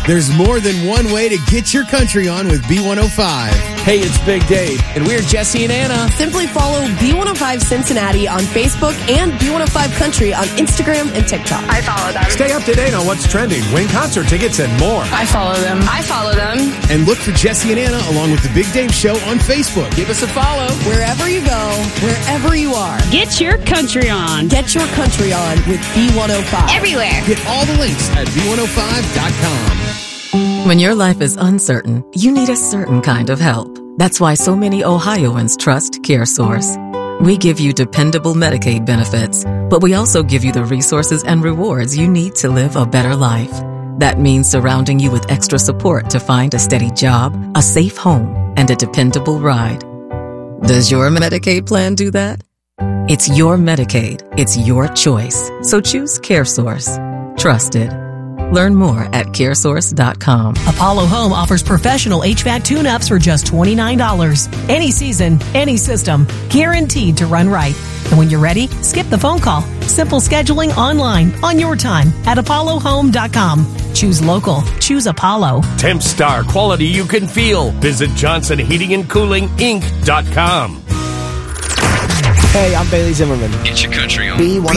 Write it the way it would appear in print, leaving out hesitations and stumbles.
There's more than one way to get your country on with B105. Hey, it's Big Dave, and we're Jesse and Anna. Simply follow B105 Cincinnati on Facebook and B105 Country on Instagram and TikTok. I follow them. Stay up to date on what's trending, win concert tickets, and more. I follow them. I follow them. And look for Jesse and Anna along with the Big Dave Show on Facebook. Give us a follow. Wherever you go, wherever you are. Get your country on. Get your country on with B105. Everywhere. Get all the links at B105.com. When your life is uncertain, you need a certain kind of help. That's why so many Ohioans trust CareSource. We give you dependable Medicaid benefits, but we also give you the resources and rewards you need to live a better life. That means surrounding you with extra support to find a steady job, a safe home, and a dependable ride. Does your Medicaid plan do that? It's your Medicaid. It's your choice. So choose CareSource. Trusted. Learn more at caresource.com. Apollo Home offers professional HVAC tune-ups for just $29. Any season, any system, guaranteed to run right. And when you're ready, skip the phone call. Simple scheduling online on your time at apollohome.com. Choose local. Choose Apollo. Temp Star, quality you can feel. Visit JohnsonHeatingAndCoolingInc.com. Hey, I'm Bailey Zimmerman. Get your country on. B105.